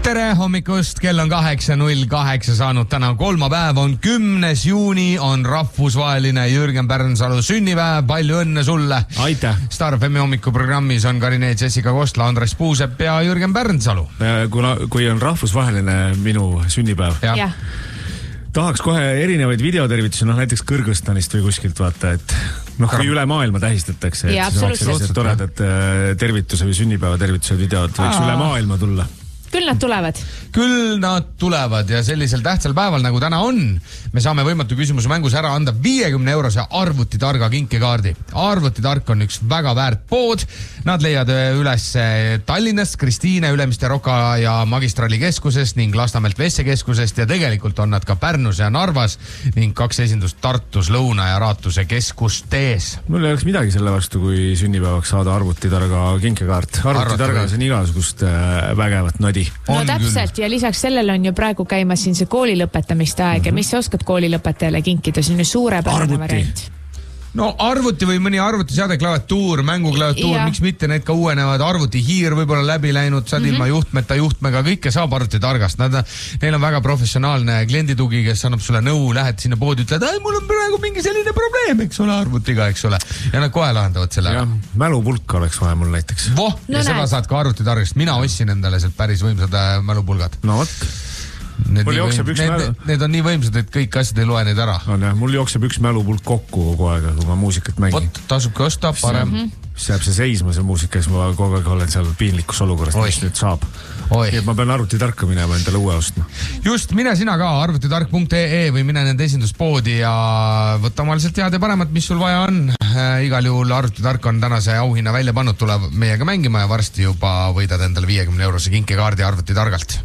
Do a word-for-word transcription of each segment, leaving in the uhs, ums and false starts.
tere hommikust, kell on kaheksa null kaheksa saanud, täna kolmapäev on kümnes juuni, on rahvusvaheline Jürgen Pärnsalu sünnipäev, palju õnne sulle. Aitäh. Star F M hommikuprogrammis on Karine Jessica Kostla, Andres Puusepp ja Jürgen Pärnsalu. Kuna, kui on rahvusvaheline minu sünnipäev, ja. Ja. tahaks kohe erinevaid videotervitusi, noh näiteks Kõrgõzstanist või kuskilt vaata, et noh, kui üle maailma tähistatakse, et siis oleks toredad tervituse või sünnipäeva tervituse videod võiks Aa. üle maailma tulla. Küll nad tulevad. Küll nad tulevad ja sellisel tähtsal päeval, nagu täna on, me saame võimatu küsimuse mängus ära anda viiekümne eurose arvutitarga kinkekaardi. Arvutitark on üks väga väärt pood. Nad leiad üles Tallinnast, Kristiine, Ülemiste Roka ja Magistrali keskusest ning Lastamelt Vesse keskusest ja tegelikult on nad ka Pärnus ja Narvas ning kaks esindust Tartus, Lõuna ja Raatuse keskustes. Mul ei oleks midagi selle vastu, kui sünnipäevaks saada arvutitarga kinkekaart. Arvutitargas on igasugust vägevat nodi. No täpselt küll. Ja lisaks sellele on ju praegu käimas siin see kooli lõpetamiste aeg mm-hmm. ja mis sa oskad kooli lõpetajale kinkida, see on ju suurepärane variant. No arvuti või mõni arvutiseade, klaviatuur, mänguklaviatuur, miks mitte need ka uuenevad, arvuti hiir võib-olla läbi läinud, saad mm-hmm. ilma juhtmeta, juhtmega, kõike saab arvutitargast. Nad, neil on väga professionaalne klienditugi, kes annab sulle nõu, lähed sinna poodi, ütled, et mul on praegu mingi selline probleem, eks ole, arvutiga, eks ole. Ja nad kohe lahendavad selle. Ja, mälupulk oleks vaja mul näiteks. Voh, no ja seda näed. Saad ka arvutitargast. Mina ostsin endale sealt päris võimsad mälupulgad. No võt. Need, võim, need, mälu... need on nii võimsad, et kõik asjad ei loe neid ära. On, jah, mul jookseb üks mälupulk kokku kogu aega, kui ma muusikat mängin. Vot, tasubki osta, parem. Mm-hmm. Siis jääb see seisma, see muusika, siis ma kogu aeg olen seal piinlikus olukorrast, mis nüüd saab. Nii et ma pean arvutitarka minema endale uue ostma. Just, mine sina ka arvutitark punkt ee või mine nende esinduspoodi ja võtta omaliselt head ja paremat, mis sul vaja on. Äh, igal juhul arvutitark on tänase auhinna välja pannud, tuleb meiega mängima ja varsti juba võidad endale viiekümne eurose kinkekaardi arvutitargalt.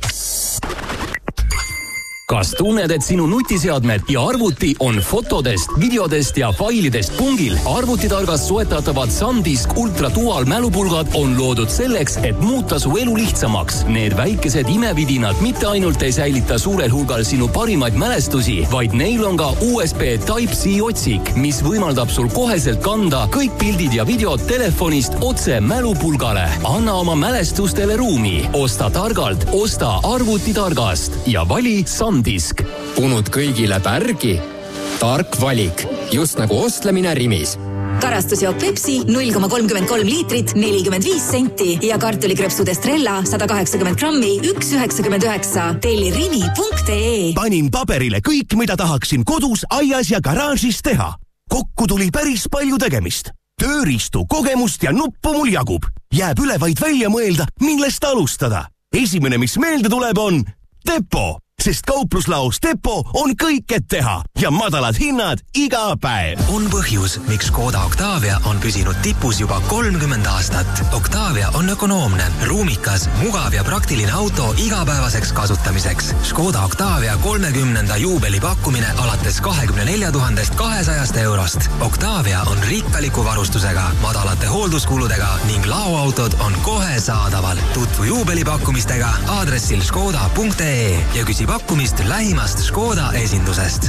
Kas tunned, et sinu nutiseadmed ja arvuti on fotodest, videodest ja failidest pungil? Arvutitargast soetatavad SanDisk Ultra Dual mälupulgad on loodud selleks, et muuta su elu lihtsamaks. Need väikesed imevidinad mitte ainult ei säilita suurel hulgal sinu parimaid mälestusi, vaid neil on ka U S B Type-C otsik, mis võimaldab sul koheselt kanda kõik pildid ja videod telefonist otse mälupulgale. Anna oma mälestustele ruumi. Osta targalt, osta arvutitargast ja vali SanDisk. Disk. Punud kõigile pärgi. Tark valik. Just nagu ostlemine Rimis. Karastusjook Pepsi null koma kolmkümmend kolm liitrit nelikümmend viis senti ja kartulikrepsud Estrella sada kaheksakümmend grammi üks üheksakümmend üheksa. Telli rimi punkt ee. Panin paberile kõik, mida tahaksin kodus, aias ja garaažis teha. Kokku tuli päris palju tegemist. Tööriistu, kogemust ja nuppu mul jagub. Jääb üle vaid välja mõelda, millest alustada. Esimene, mis meelde tuleb, on Depo. Sest kaupluslaos Depo on kõik, et teha ja madalad hinnad iga päev. On põhjus, miks Škoda Octavia on püsinud tipus juba kolmkümmend aastat. Octavia on ökonoomne, ruumikas, mugav ja praktiline auto igapäevaseks kasutamiseks. Škoda Octavia kolmekümnenda juubeli pakkumine alates kahekümne nelja tuhandest kahesajast eurost. Octavia on rikkaliku varustusega, madalate hoolduskuludega ning laoautod on kohe saadaval. Tutvu juubeli pakkumistega aadressil škoda punkt ee ja küsi pakkumist lähimast Škoda esindusest.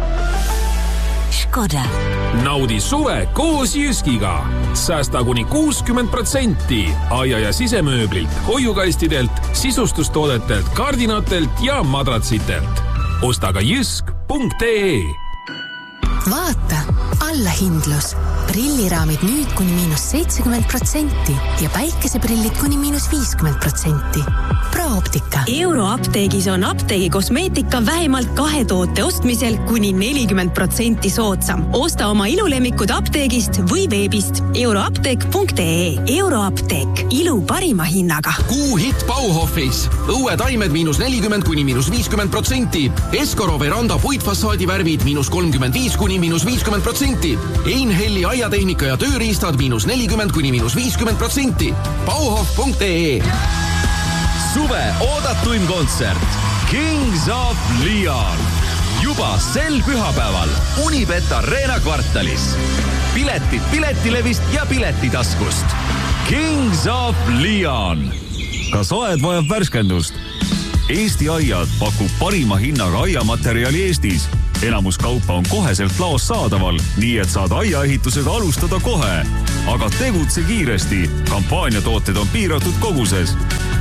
Škoda. Naudi suve koos Jyskiga. Säästa kuni kuuskümmend protsenti aia- ja sisemööblilt, hoiukastidelt, sisustustoodetelt, kardinatelt ja madratsitelt. Osta ka jysk punkt ee. Vaata, allahindlus. Prilliraamid nüüd kuni miinus seitsekümmend protsenti ja päikeseprillid kuni miinus viiskümmend protsenti. Prooptika. Euroapteegis on apteegi kosmeetika vähemalt kahe toote ostmisel kuni nelikümmend protsenti soodsam. Osta oma ilulemikud apteegist või veebist euroapteek punkt ee. Euroapteek. Ilu parima hinnaga. Kuu hit Bauhofis. Õuetaimed miinus nelikümmend kuni miinus viiskümmend protsenti. Eskoro veranda puitfassaadi värvid miinus kolmkümmend viis kuni miinus viiskümmend protsenti. Einhelli aiatehnika ja tööriistad miinus nelikümmend kuni miinus viiskümmend protsenti. Bauhof punkt ee. Suve oodatuim kontsert Kings of Leon. Juba sel pühapäeval Unibet Arena kvartalis. Piletid Piletilevist ja Piletitaskust. Kings of Leon. Kas aed vajab värskendust? Eesti Aiad pakub parima hinnaga aiamaterjali Eestis. Enamus kaupa on koheselt laos saadaval, nii et saad aiaehitusega alustada kohe. Aga tegutse kiiresti. Kampaaniatooted on piiratud koguses.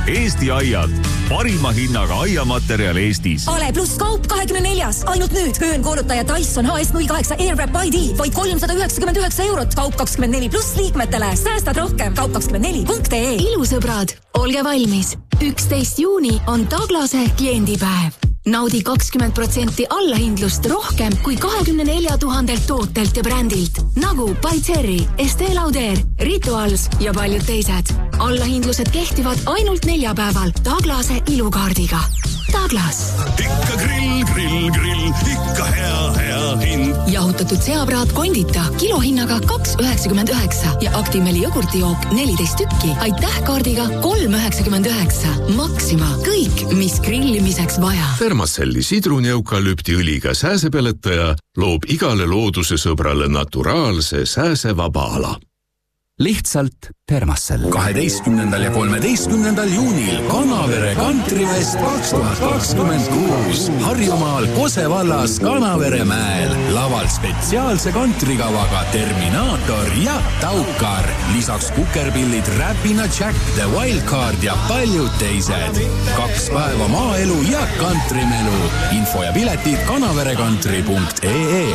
Eesti aiad, parima hinnaga aiamaterjal Eestis. Ale pluss kaup kahekümne neljas. Ainult nüüd höönkoolutaja Dyson H S null kaheksa Airwrap I D vaid kolmsada üheksakümmend üheksa eurot. Kaup kakskümmend neli pluss liikmetele. Säästad rohkem. Kaup kakskümmend neli punkt ee. Ilusõbrad, olge valmis. üksteist juuni on Taglase kliendipäev. Naudi kakskümmend protsenti allahindlust rohkem kui kahekümne nelja tuhandelt tootelt ja brändilt. Nagu By Cherry, Estee Lauder, Rituals ja paljud teised. Allahindlused kehtivad ainult neljapäeval Taglase ilukaardiga. Taglas. Ikka grill, grill, grill, ikka hea, hea hind. Jahutatud seapraad kondita kilohinnaga kaks üheksakümmend üheksa ja Actimeli jogurtijook neliteist tükki. Aitäh kaardiga kolm üheksakümmend üheksa. Maxima. Kõik, mis grillimiseks vaja. Thermacelli sidrunieukalüpti õliga sääsepeletaja loob igale looduse sõbrale naturaalse sääsevaba ala. Lihtsalt Thermacell. kaheteistkümnendal ja kolmeteistkümnendal juunil Kanavere Kantrivest kaks tuhat kakskümmend kuus. Harjumaal Kose vallas Kanavere mäel. Laval spetsiaalse kantrikavaga Terminaator ja Taukar. Lisaks kukerpillid Räpina Jack, The Wildcard ja paljud teised. Kaks päeva maaelu ja kantrimelu. Info ja piletid kanaverekantri punkt ee.